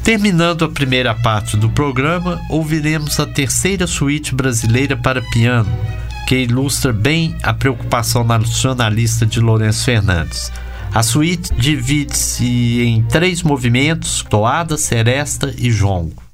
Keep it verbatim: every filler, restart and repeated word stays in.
Terminando a primeira parte do programa, ouviremos a terceira suíte brasileira para piano, que ilustra bem a preocupação nacionalista de Lourenço Fernandes. A suíte divide-se em três movimentos: toada, seresta e jongo.